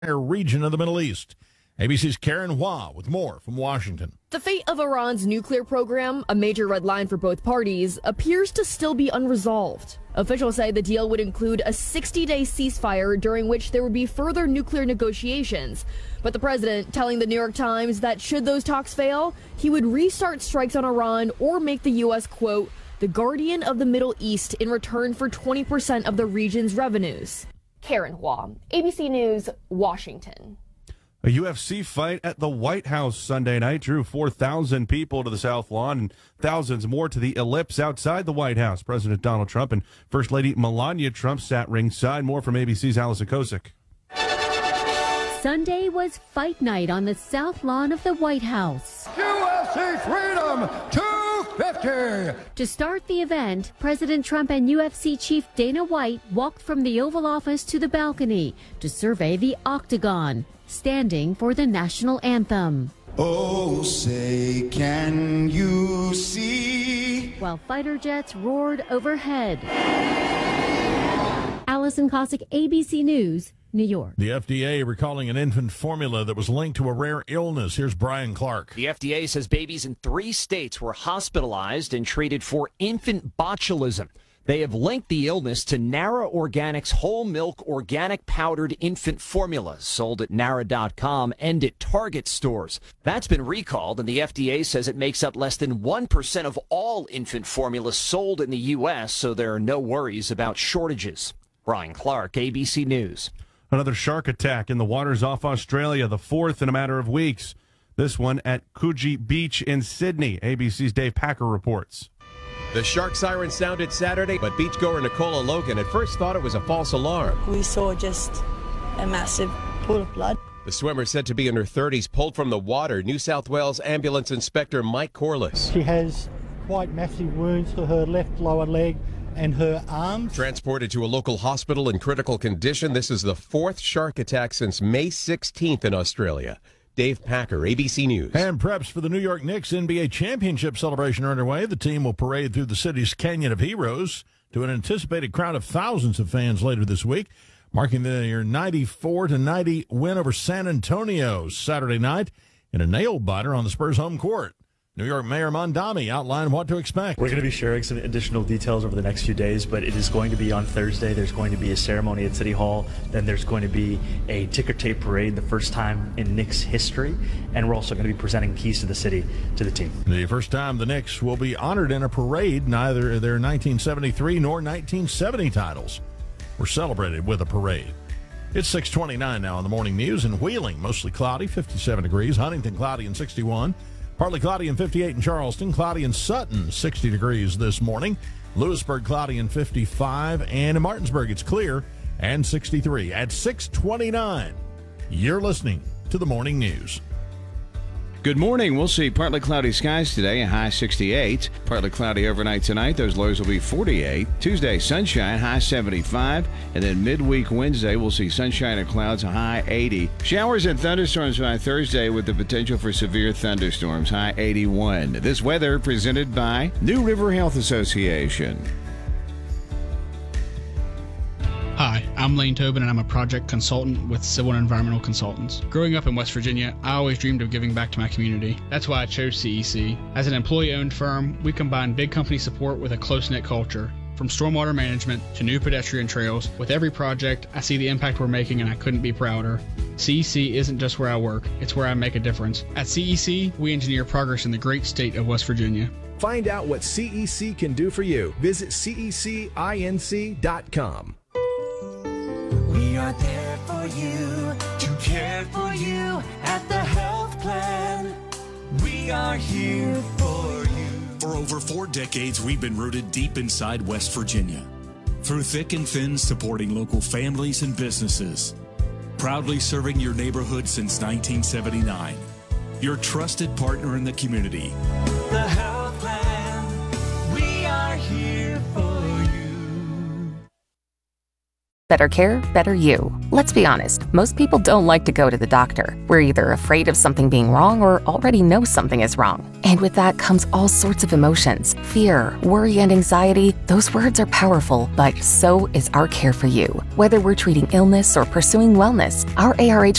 region of the Middle East. ABC's Karen Hua with more from Washington. The fate of Iran's nuclear program, a major red line for both parties, appears to still be unresolved. Officials say the deal would include a 60-day ceasefire during which there would be further nuclear negotiations. But the president telling the New York Times that should those talks fail, he would restart strikes on Iran or make the U.S., quote, the guardian of the Middle East in return for 20% of the region's revenues. Karen Hua, ABC News, Washington. A UFC fight at the White House Sunday night drew 4,000 people to the South Lawn and thousands more to the Ellipse outside the White House. President Donald Trump and First Lady Melania Trump sat ringside. More from ABC's Allison Kosick. Sunday was fight night on the South Lawn of the White House. UFC Freedom 250! To start the event, President Trump and UFC Chief Dana White walked from the Oval Office to the balcony to survey the Octagon, standing for the national anthem. Oh, say, can you see? While fighter jets roared overhead. Allison Kosick, ABC News, New York. The FDA recalling an infant formula that was linked to a rare illness. Here's Brian Clark. The FDA says babies in 3 states were hospitalized and treated for infant botulism. They have linked the illness to Nara Organics whole milk organic powdered infant formula sold at Nara.com and at Target stores. That's been recalled, and the FDA says it makes up less than 1% of all infant formula sold in the U.S., so there are no worries about shortages. Brian Clark, ABC News. Another shark attack in the waters off Australia, the 4th in a matter of weeks. This one at Coogee Beach in Sydney. ABC's Dave Packer reports. The shark siren sounded Saturday, but beachgoer Nicola Logan at first thought it was a false alarm. We saw just a massive pool of blood. The swimmer, said to be in her 30s, pulled from the water. New South Wales Ambulance Inspector Mike Corliss. She has quite massive wounds to her left lower leg and her arms. Transported to a local hospital in critical condition. This is the 4th shark attack since May 16th in Australia. Dave Packer, ABC News. And preps for the New York Knicks NBA championship celebration are underway. The team will parade through the city's Canyon of Heroes to an anticipated crowd of thousands of fans later this week, marking their 94-90 win over San Antonio Saturday night in a nail-biter on the Spurs' home court. New York Mayor Mondami outlined what to expect. We're going to be sharing some additional details over the next few days, but it is going to be on Thursday. There's going to be a ceremony at City Hall. Then there's going to be a ticker tape parade, the first time in Knicks history. And we're also going to be presenting keys to the city to the team. The first time the Knicks will be honored in a parade. Neither their 1973 nor 1970 titles were celebrated with a parade. It's 6:29 now on the morning news. In Wheeling, mostly cloudy, 57 degrees. Huntington, cloudy and 61. Partly cloudy and 58 in Charleston. Cloudy in Sutton, 60 degrees this morning. Lewisburg, cloudy and 55. And in Martinsburg, it's clear and 63. At 6:29, you're listening to the morning news. Good morning. We'll see partly cloudy skies today, a high 68. Partly cloudy overnight tonight. Those lows will be 48. Tuesday, sunshine, high 75. And then midweek Wednesday, we'll see sunshine and clouds, a high 80. Showers and thunderstorms by Thursday with the potential for severe thunderstorms, high 81. This weather presented by New River Health Association. Hi, I'm Lane Tobin, and I'm a project consultant with Civil and Environmental Consultants. Growing up in West Virginia, I always dreamed of giving back to my community. That's why I chose CEC. As an employee-owned firm, we combine big company support with a close-knit culture. From stormwater management to new pedestrian trails, with every project, I see the impact we're making, and I couldn't be prouder. CEC isn't just where I work, it's where I make a difference. At CEC, we engineer progress in the great state of West Virginia. Find out what CEC can do for you. Visit cecinc.com. We are there for you, to care for you at the health plan. We are here for you. For over 4 decades, we've been rooted deep inside West Virginia. Through thick and thin, supporting local families and businesses. Proudly serving your neighborhood since 1979. Your trusted partner in the community. The health plan, we are here for you. Better care, better you. Let's be honest, most people don't like to go to the doctor. We're either afraid of something being wrong or already know something is wrong. And with that comes all sorts of emotions. Fear, worry, and anxiety. Those words are powerful, but so is our care for you. Whether we're treating illness or pursuing wellness, our ARH